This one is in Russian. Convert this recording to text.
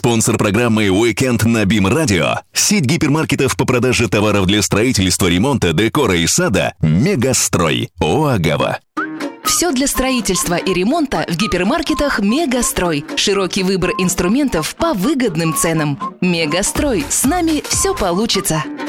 Спонсор программы «Уикенд» на БИМ-радио – сеть гипермаркетов по продаже товаров для строительства, ремонта, декора и сада «Мегастрой» ООО «Агава». Все для строительства и ремонта в гипермаркетах «Мегастрой». Широкий выбор инструментов по выгодным ценам. «Мегастрой». С нами все получится.